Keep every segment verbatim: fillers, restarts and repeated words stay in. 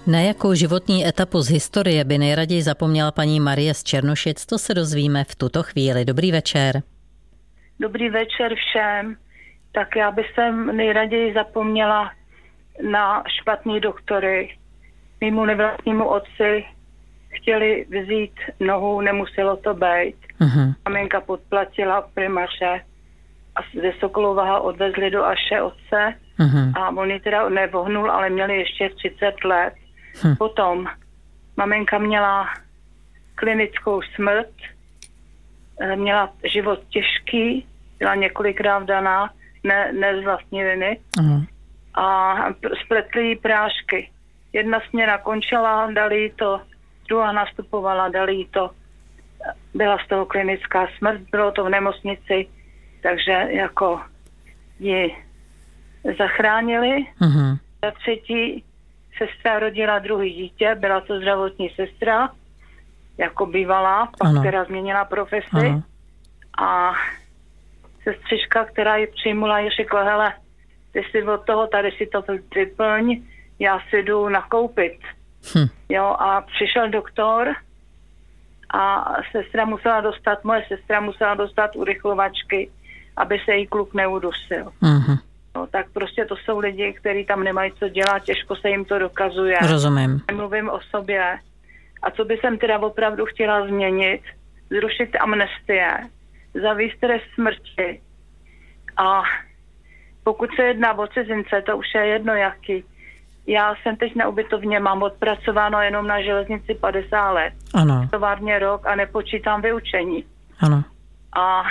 Na jakou životní etapu z historie by nejraději zapomněla paní Marie z Černošic, to se dozvíme v tuto chvíli. Dobrý večer. Dobrý večer všem. Tak já bych sem nejraději zapomněla na špatný doktory. Mému nevlastnímu otci chtěli vzít nohu, nemuselo to být. Uh-huh. Maminka podplatila primaře a ze Sokolova odvezli do Aše otce uh-huh. a on ji teda nevohnul, ale měli ještě třicet let. Uh-huh. Potom maminka měla klinickou smrt, měla život těžký, byla několikrát vdaná, ne, ne z vlastní viny. Uh-huh. A spletli jí prášky. Jedna směna končila, dali jí to, druhá nastupovala, dali jí to. Byla z toho klinická smrt, bylo to v nemocnici, takže jako ji zachránili. Uh-huh. Za třetí sestra rodila druhý dítě, byla to zdravotní sestra, jako bývalá, pak ano. která změnila profesi. Ano. A sestřička, která ji přijmula, ji řekla, hele, ty si od toho, tady si to vyplň, já si jdu nakoupit. Hm. Jo, a přišel doktor a sestra musela dostat, moje sestra musela dostat urychlovačky, aby se jí kluk neudusil. Uh-huh. No, tak prostě to jsou lidi, kteří tam nemají co dělat, těžko se jim to dokazuje. Rozumím. Mluvím o sobě. A co by jsem teda opravdu chtěla změnit, zrušit amnestie, zavést trest smrti. A pokud se jedná o cizince, to už je jedno jaký. Já jsem teď na ubytovně, mám odpracováno jenom na železnici padesát let. Ano. Továrně rok a nepočítám vyučení. Ano. A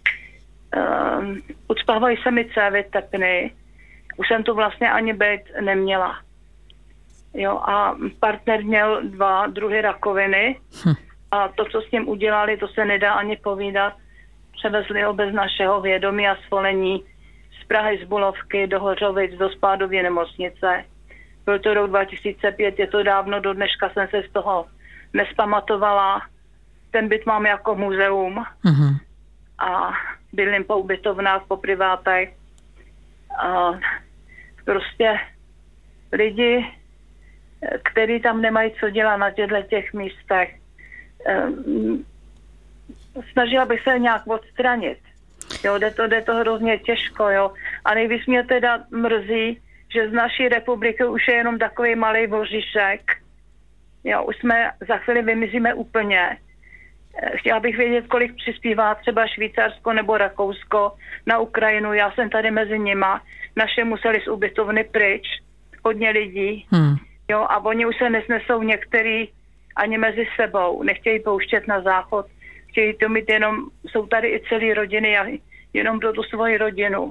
um, ucpávají se mi cévy tepny. Už jsem tu vlastně ani být neměla. Jo, a partner měl dva druhy rakoviny. Hm. A to, co s ním udělali, to se nedá ani povídat. Převezli ho bez našeho vědomí a svolení z Prahy, z Bulovky do Hořovic, do Spádově nemocnice. Byl to rok dva tisíce pět, je to dávno, do dneška jsem se z toho nespamatovala. Ten byt mám jako muzeum uh-huh. a bydlím po ubytovnách, po privátech. A prostě lidi, kteří tam nemají co dělat na těchto těch místech, snažila bych se nějak odstranit. Jo, jde to, jde to hrozně těžko, jo. A nejvíc mě teda mrzí, že z naší republiky už je jenom takový malý voříšek. Jo, už jsme za chvíli vymizíme úplně. Chtěla bych vědět, kolik přispívá třeba Švýcarsko nebo Rakousko na Ukrajinu. Já jsem tady mezi nima. Naše museli z ubytovny pryč. Hodně lidí. Hmm. Jo, a oni už se nesnesou některý ani mezi sebou. Nechtějí pouštět na záchod. Chtějí to mít jenom, jsou tady i celý rodiny, jenom pro tu svoji rodinu.